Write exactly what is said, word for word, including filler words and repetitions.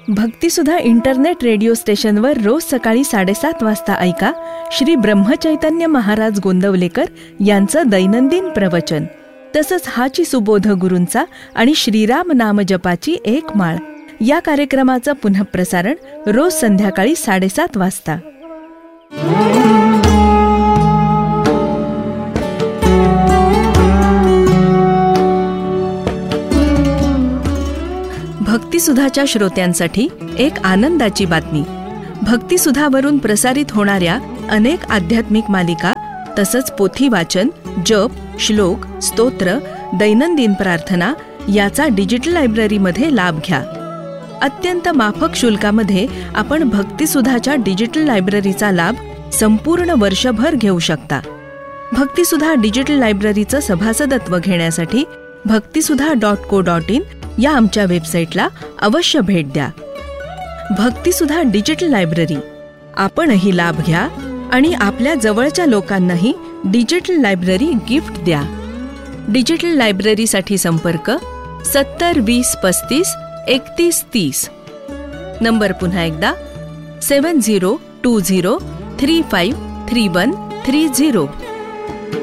भक्तिसुधा internet radio स्टेशनवर रोज सकाळी साडेसात वाजता ऐका श्री ब्रह्मचैतन्य महाराज गोंदवलेकर यांचं दैनंदिन प्रवचन. तसंच हाची सुबोध गुरूंचा आणि श्रीराम नाम जपाची एक माळ या कार्यक्रमाचं पुनःप्रसारण रोज संध्याकाळी साडेसात वाजता. भक्तिसुधाच्या श्रोत्यांसाठी एक आनंदाची बातमी. भक्तिसुधावरून प्रसारित होणाऱ्या अनेक आध्यात्मिक मालिका तसंच पोथी वाचन, जप, श्लोक, स्तोत्र, दैनंदिन प्रार्थना याचा डिजिटल लायब्ररीमध्ये लाभ घ्या. अत्यंत माफक शुल्कामध्ये आपण भक्तिसुधाच्या डिजिटल लायब्ररीचा लाभ संपूर्ण वर्षभर घेऊ शकता. भक्तिसुधा डिजिटल लायब्ररीचं सभासदत्व घेण्यासाठी भक्तिसुधा डॉट को डॉट इन या आमच्या वेबसाईटला अवश्य भेट द्या. भक्तिसुधा डिजिटल लायब्ररी, आपणही लाभ घ्या आणि आपल्या जवळच्या लोकांनाही डिजिटल लायब्ररी गिफ्ट द्या. डिजिटल लायब्ररीसाठी संपर्क सत्तर वीस पस्तीस एकतीस तीस. नंबर पुन्हा एकदा सेवन zero to zero three five three one three zero.